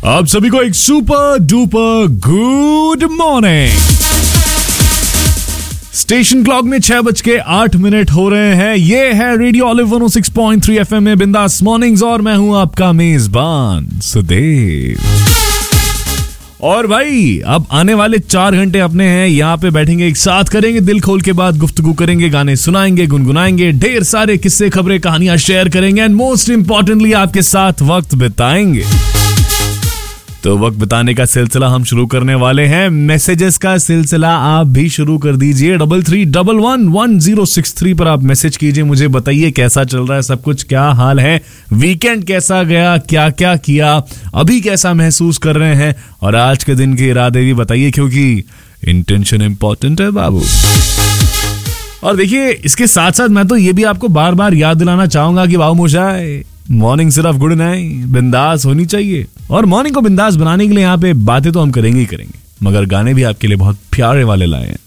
आप सभी को एक super duper good morning. Station clock में 6:08 हो रहे हैं। ये है रेडियो ऑलिव 106.3 FM में बिंदास मॉर्निंग्स और मैं हूं आपका मेजबान सुदेव। और भाई अब आने वाले 4 घंटे अपने हैं, यहाँ पे बैठेंगे एक साथ, करेंगे दिल खोल के बात, गुफ्तगू करेंगे, गाने सुनाएंगे, गुनगुनाएंगे, ढेर सारे किस्से खबरें कहानियां शेयर करेंगे एंड मोस्ट इंपॉर्टेंटली आपके साथ वक्त बिताएंगे। तो वक्त बिताने का सिलसिला हम शुरू करने वाले हैं। मैसेजेस का सिलसिला आप भी शुरू कर दीजिए। 33111063 पर आप मैसेज कीजिए, मुझे बताइए कैसा चल रहा है सब कुछ, क्या हाल है, वीकेंड कैसा गया, क्या क्या किया, अभी कैसा महसूस कर रहे हैं और आज के दिन के इरादे भी बताइए क्योंकि इंटेंशन इंपॉर्टेंट है बाबू। और देखिए इसके साथ साथ मैं तो ये भी आपको बार बार याद दिलाना चाहूंगा कि बाबू मोशाय मॉर्निंग सिर्फ गुड नहीं, बिंदास होनी चाहिए। और मॉर्निंग को बिंदास बनाने के लिए यहाँ पे बातें तो हम करेंगे ही करेंगे, मगर गाने भी आपके लिए बहुत प्यारे वाले लाए हैं।